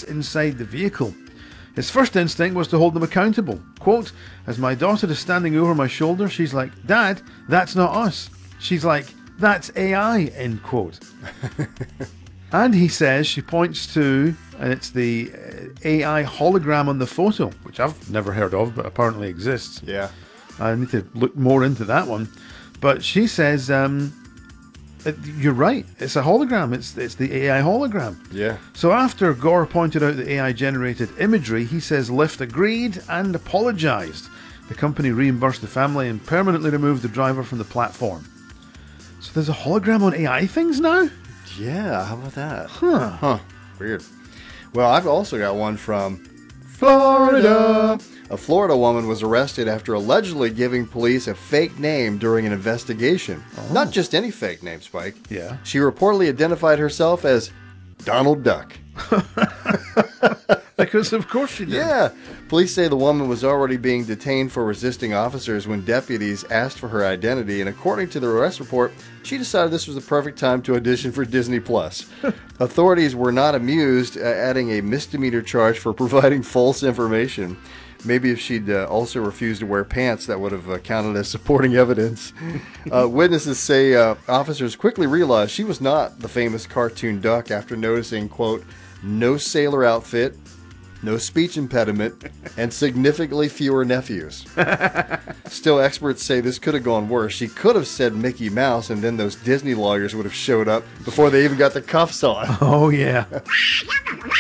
police inside the vehicle. His first instinct was to hold them accountable. Quote, as my daughter is standing over my shoulder, she's like, Dad, that's not us. She's like, that's AI, end quote. And he says, she points to, and it's the AI hologram on the photo, which I've never heard of, but apparently exists. Yeah. I need to look more into that one. But she says, you're right, it's a hologram, it's the AI hologram. Yeah. So after Gore pointed out the AI-generated imagery, he says Lyft agreed and apologised. The company reimbursed the family and permanently removed the driver from the platform. So there's a hologram on AI things now? Yeah, how about that? Huh. Weird. Well, I've also got one from Florida. A Florida woman was arrested after allegedly giving police a fake name during an investigation. Oh. Not just any fake name, Spike. Yeah. She reportedly identified herself as Donald Duck. Because of course she did. Yeah. Police say the woman was already being detained for resisting officers when deputies asked for her identity, and according to the arrest report, she decided this was the perfect time to audition for Disney+. Authorities were not amused, adding a misdemeanor charge for providing false information. Maybe if she'd also refused to wear pants, that would have counted as supporting evidence. Witnesses say officers quickly realized she was not the famous cartoon duck after noticing, quote, no sailor outfit, no speech impediment, and significantly fewer nephews. Still, experts say this could have gone worse. She could have said Mickey Mouse, and then those Disney lawyers would have showed up before they even got the cuffs on. Oh, yeah.